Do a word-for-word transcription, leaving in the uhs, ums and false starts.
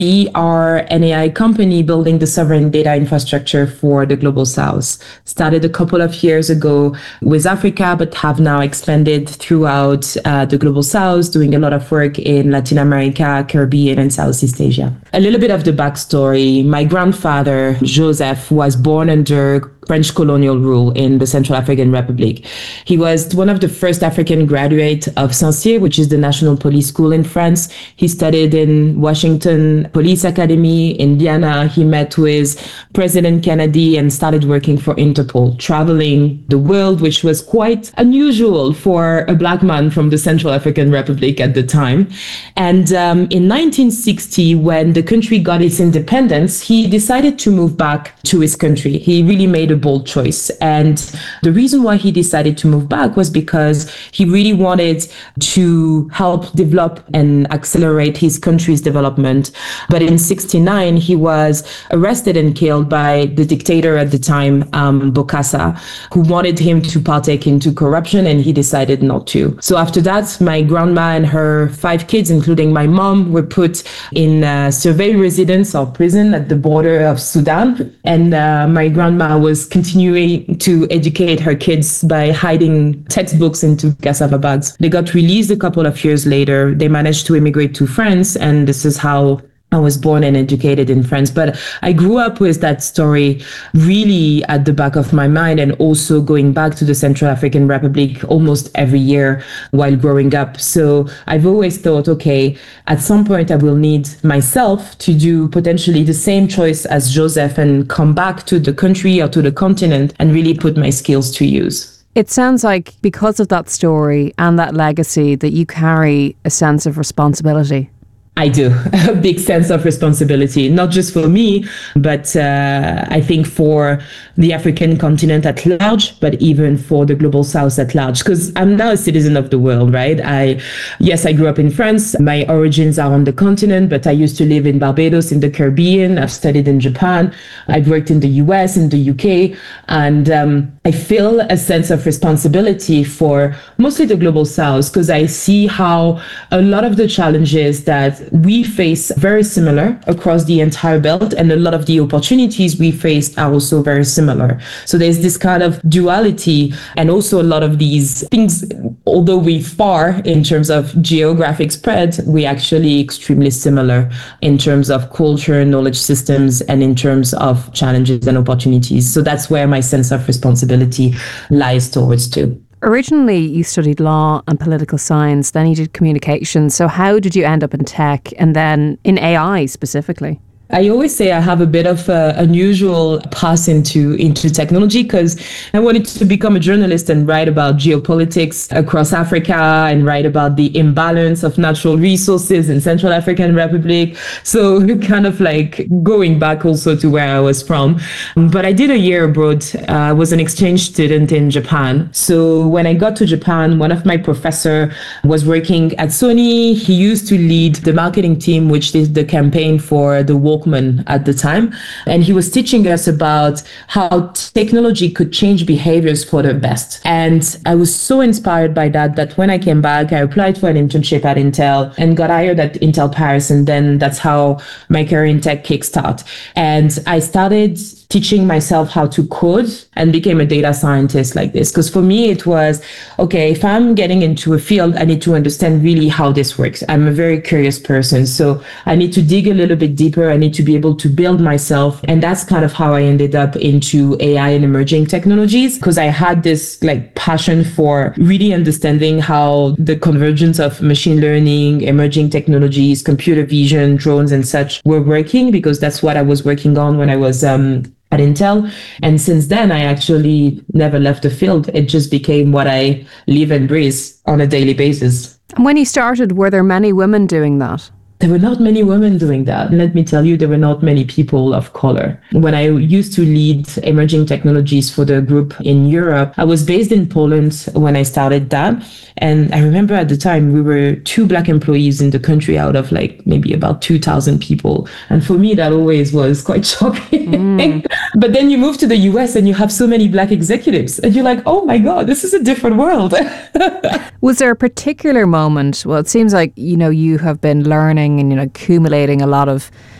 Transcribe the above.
We are an A I company building the sovereign data infrastructure for the Global South. Started a couple of years ago with Africa, but have now expanded throughout uh, the Global South, doing a lot of work in Latin America, Caribbean, and Southeast Asia. A little bit of the backstory. My grandfather, Joseph, was born under French colonial rule in the Central African Republic. He was one of the first African graduates of Saint-Cyr, which is the national police school in France. He studied in Washington Police Academy. In Vienna, he met with President Kennedy and started working for Interpol, traveling the world, which was quite unusual for a black man from the Central African Republic at the time. And um, in nineteen sixty, when the country got its independence, he decided to move back to his country. He really made a bold choice. And the reason why he decided to move back was because he really wanted to help develop and accelerate his country's development. But in sixty-nine, he was arrested and killed by the dictator at the time, um, Bokassa, who wanted him to partake into corruption, and he decided not to. So after that, my grandma and her five kids, including my mom, were put in a surveillance residence or prison at the border of Sudan. And uh, my grandma was continuing to educate her kids by hiding textbooks into cassava bags. They got released a couple of years later. They managed to immigrate to France, and this is how I was born and educated in France. But I grew up with that story really at the back of my mind, and also going back to the Central African Republic almost every year while growing up. So I've always thought, okay, at some point I will need myself to do potentially the same choice as Joseph and come back to the country or to the continent and really put my skills to use. It sounds like because of that story and that legacy that you carry a sense of responsibility. I do, a big sense of responsibility, not just for me, but uh, I think for the African continent at large, but even for the Global South at large, because I'm now a citizen of the world, right? I, yes, I grew up in France. My origins are on the continent, but I used to live in Barbados in the Caribbean. I've studied in Japan. I've worked in the U S, in the U K, and um, I feel a sense of responsibility for mostly the Global South, because I see how a lot of the challenges that we face very similar across the entire belt, and a lot of the opportunities we faced are also very similar. So there's this kind of duality, and also a lot of these things, although we far in terms of geographic spread, we actually extremely similar in terms of culture, knowledge systems, and in terms of challenges and opportunities. So that's where my sense of responsibility lies towards too. Originally, you studied law and political science, then you did communications. So how did you end up in tech and then in A I specifically? I always say I have a bit of an unusual pass into, into technology, because I wanted to become a journalist and write about geopolitics across Africa and write about the imbalance of natural resources in Central African Republic. So kind of like going back also to where I was from. But I did a year abroad. Uh, I was an exchange student in Japan. So when I got to Japan, one of my professor was working at Sony. He used to lead the marketing team, which did the campaign for the Walk at the time. And he was teaching us about how technology could change behaviors for the best. And I was so inspired by that, that when I came back, I applied for an internship at Intel and got hired at Intel Paris. And then that's how my career in tech kickstart. And I started teaching myself how to code and became a data scientist like this. Because for me, it was, okay, if I'm getting into a field, I need to understand really how this works. I'm a very curious person. So I need to dig a little bit deeper. I need to be able to build myself. And that's kind of how I ended up into A I and emerging technologies, because I had this like passion for really understanding how the convergence of machine learning, emerging technologies, computer vision, drones and such were working, because that's what I was working on when I was um, at Intel. And since then, I actually never left the field. It just became what I live and breathe on a daily basis. And when you started, were there many women doing that? There were not many women doing that. Let me tell you, there were not many people of color. When I used to lead emerging technologies for the group in Europe, I was based in Poland when I started that. And I remember at the time, we were two Black employees in the country out of like maybe about two thousand people. And for me, that always was quite shocking. Mm. But then you move to the U S and you have so many Black executives and you're like, oh my God, this is a different world. Was there a particular moment? Well, it seems like, you know, you have been learning learning and, you know, accumulating a lot of